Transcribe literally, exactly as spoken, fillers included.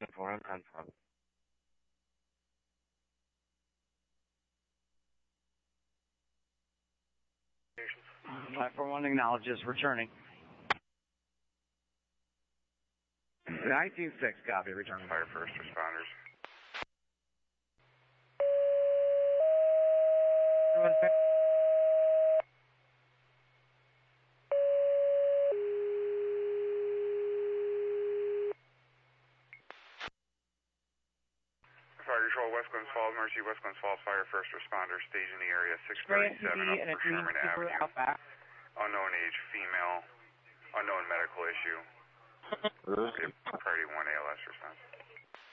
for him and from. Platform one acknowledges returning. nineteen six, copy, returning. Fire first responders. Fire Control, West Glens Falls, Mercy, West Glens Falls, fire first responders, stage in the area, six thirty-seven up for Sherman Avenue. Unknown age, female, unknown medical issue. Priority one A L S response.